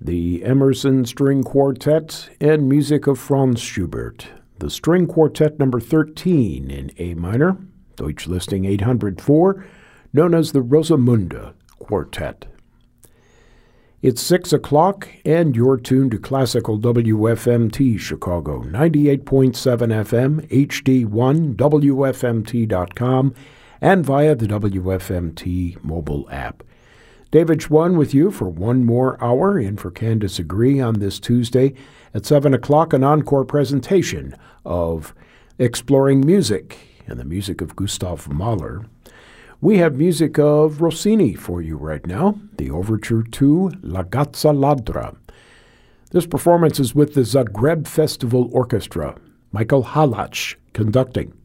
the Emerson String Quartet, and music of Franz Schubert. The String Quartet number 13 in A minor, Deutsch listing 804, known as the Rosamunde Quartet. It's 6 o'clock, and you're tuned to Classical WFMT Chicago, 98.7 FM, HD1, WFMT.com, and via the WFMT mobile app. David Schwann with you for one more hour, in for Candace Agree on this Tuesday at 7 o'clock, an encore presentation of Exploring Music and the music of Gustav Mahler. We have music of Rossini for you right now, the overture to La Gazza Ladra. This performance is with the Zagreb Festival Orchestra, Michael Halach conducting.